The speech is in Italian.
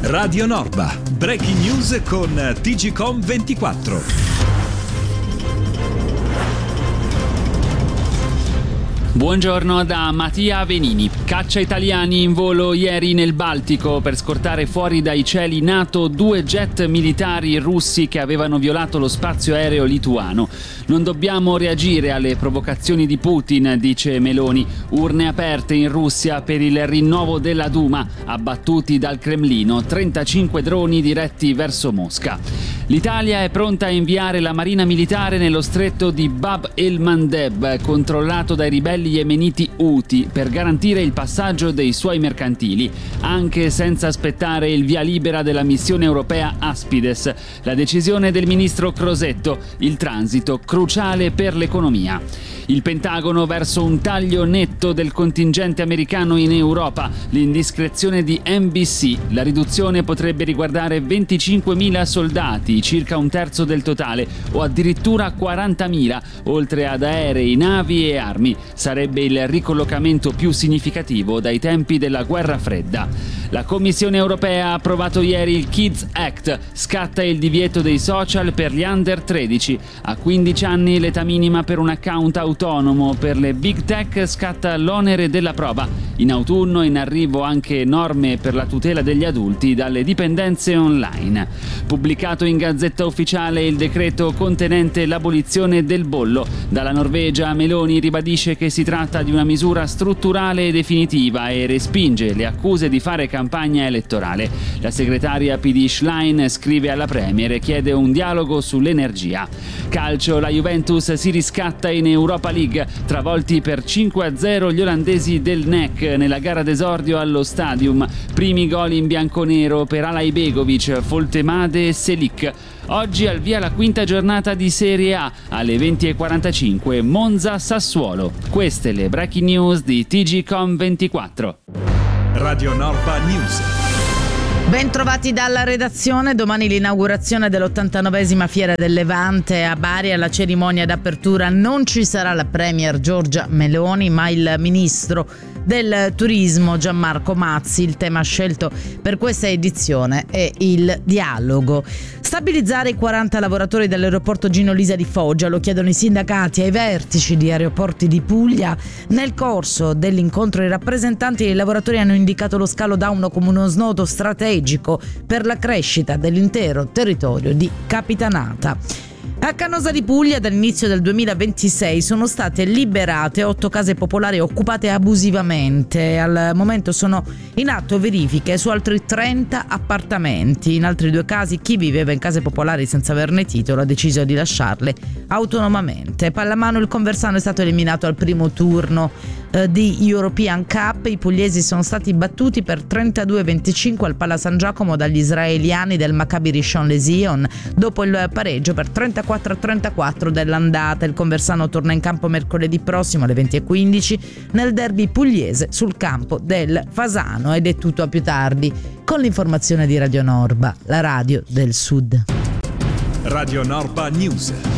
Radio Norba, breaking news con TGcom 24. Buongiorno da Mattia Venini. Caccia italiani in volo ieri nel Baltico per scortare fuori dai cieli NATO 2 jet militari russi che avevano violato lo spazio aereo lituano. Non dobbiamo reagire alle provocazioni di Putin, dice Meloni. Urne aperte in Russia per il rinnovo della Duma, abbattuti dal Cremlino, 35 droni diretti verso Mosca. L'Italia è pronta a inviare la marina militare nello stretto di Bab el-Mandeb, controllato dai ribelli yemeniti Houthi, per garantire il passaggio dei suoi mercantili, anche senza aspettare il via libera della missione europea Aspides. La decisione del ministro Crosetto, il transito cruciale per l'economia. Il Pentagono verso un taglio netto del contingente americano in Europa, l'indiscrezione di NBC. La riduzione potrebbe riguardare 25.000 soldati, circa un terzo del totale, o addirittura 40.000, oltre ad aerei, navi e armi. Sarebbe il ricollocamento più significativo dai tempi della guerra fredda. La Commissione europea ha approvato ieri il Kids Act. Scatta il divieto dei social per gli under 13. A 15 anni l'età minima per un account autonomo. Per le big tech scatta l'onere della prova. In autunno in arrivo anche norme per la tutela degli adulti dalle dipendenze online. Pubblicato in Gazzetta Ufficiale il decreto contenente l'abolizione del bollo. Dalla Norvegia Meloni ribadisce che si tratta di una misura strutturale e definitiva e respinge le accuse di fare campagna elettorale. La segretaria PD Schlein scrive alla Premier e chiede un dialogo sull'energia. Calcio, la Juventus si riscatta in Europa League, travolti per 5-0 gli olandesi del NEC nella gara d'esordio allo Stadium. Primi gol in bianconero per Alajbegovic, Foltemade e Selic. Oggi al via la quinta giornata di Serie A, alle 20:45 Monza-Sassuolo. Queste le breaking news di TGcom 24. Radio Norba News. Ben trovati dalla redazione. Domani l'inaugurazione dell'89esima Fiera del Levante a Bari. Alla cerimonia d'apertura non ci sarà la Premier Giorgia Meloni, ma il ministro del Turismo Gianmarco Mazzi. Il tema scelto per questa edizione è il dialogo. Stabilizzare i 40 lavoratori dell'aeroporto Gino Lisa di Foggia, lo chiedono i sindacati ai vertici di Aeroporti di Puglia. Nel corso dell'incontro i rappresentanti dei lavoratori hanno indicato lo scalo Dauno come uno snodo strategico per la crescita dell'intero territorio di Capitanata. A Canosa di Puglia dall'inizio del 2026 sono state liberate 8 case popolari occupate abusivamente. Al momento sono in atto verifiche su altri 30 appartamenti. In altri 2 casi chi viveva in case popolari senza averne titolo ha deciso di lasciarle autonomamente. Pallamano, il Conversano è stato eliminato al primo turno di European Cup. I pugliesi sono stati battuti per 32-25 al Pala San Giacomo dagli israeliani del Maccabi Rishon LeZion dopo il pareggio per 34-34 dell'andata. Il Conversano torna in campo mercoledì prossimo alle 20:15 nel derby pugliese sul campo del Fasano. Ed è tutto, a più tardi con l'informazione di Radio Norba, la radio del Sud. Radio Norba News.